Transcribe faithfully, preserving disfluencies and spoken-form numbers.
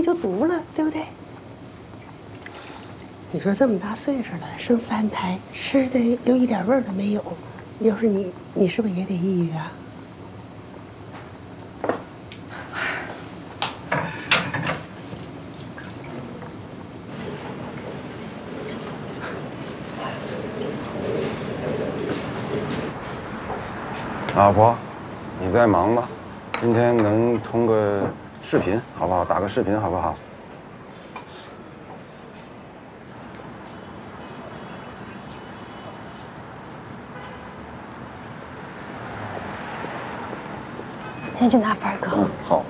就足了，对不对？你说这么大岁数了，生三胎，吃的又一点味儿都没有，要是你，你是不是也得抑郁啊？ 老婆，你在忙吗？今天能通个视频好不好？打个视频好不好？ 先去拿饭，哥。 嗯，好。